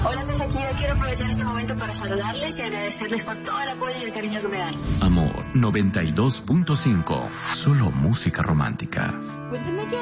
Hola, soy Shakira. Quiero aprovechar este momento para saludarles y agradecerles por todo el apoyo y el cariño que me dan. Amor 92.5. Solo música romántica. Cuéntame qué